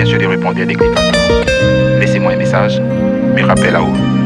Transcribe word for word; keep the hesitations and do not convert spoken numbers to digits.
bien sûr de répondre à des clics. Laissez-moi un message, me rappelez là-haut.